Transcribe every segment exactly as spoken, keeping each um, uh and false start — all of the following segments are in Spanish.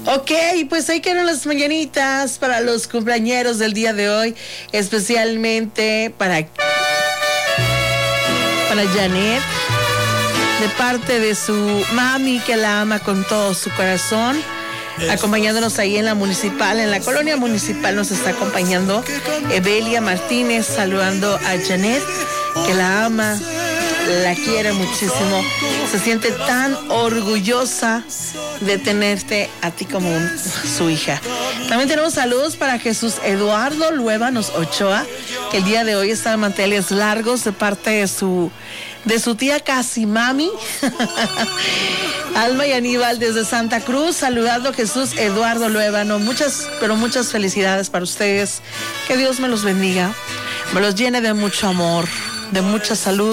Ok, pues ahí quedaron las mañanitas para los cumpleañeros del día de hoy, especialmente para, para Janet, de parte de su mami que la ama con todo su corazón. Acompañándonos ahí en la municipal, en la colonia municipal nos está acompañando Evelia Martínez, saludando a Janet, que la ama, la quiere muchísimo, se siente tan orgullosa de tenerte a ti como un, su hija. También tenemos saludos para Jesús Eduardo Luévanos Ochoa, que el día de hoy está de manteles largos de parte de su de su tía casi mami. Alma y Aníbal desde Santa Cruz, saludando a Jesús Eduardo Luébano. Muchas, pero muchas felicidades para ustedes. Que Dios me los bendiga, me los llene de mucho amor, de mucha salud.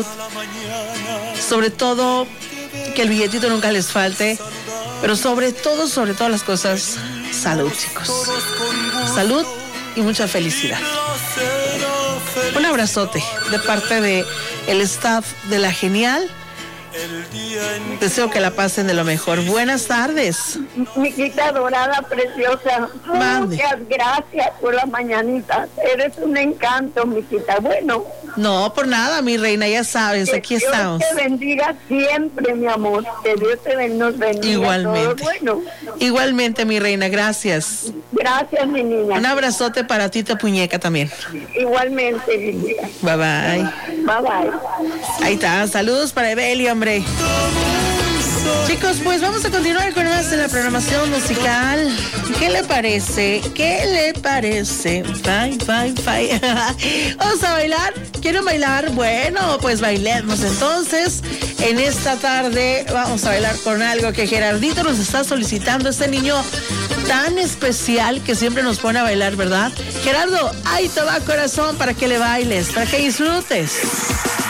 Sobre todo, que el billetito nunca les falte. Pero sobre todo, sobre todas las cosas, salud, chicos. Salud y mucha felicidad. Un abrazote de parte de el staff de La Genial. Deseo que la pasen de lo mejor. Buenas tardes. Miquita dorada, preciosa. Mande. Muchas gracias por la mañanita. Eres un encanto, Miquita. Bueno. No, por nada, mi reina, ya sabes, que aquí Dios estamos. Dios te bendiga siempre, mi amor. Que Dios te nos bendiga. Igualmente. Bueno. Igualmente, mi reina, gracias. Gracias, mi niña. Un abrazote para ti, tu puñeca también. Igualmente, mi niña. Bye bye. Bye bye. Ahí está, saludos para Evelia, hombre. Chicos, pues vamos a continuar con más de la programación musical. ¿Qué le parece? ¿Qué le parece? Bye, bye, bye. ¿Vamos a bailar? ¿Quieren bailar? Bueno, pues bailemos entonces. En esta tarde vamos a bailar con algo que Gerardito nos está solicitando. Este niño tan especial que siempre nos pone a bailar, ¿verdad? Gerardo, ahí te va, corazón, para que le bailes, para que disfrutes.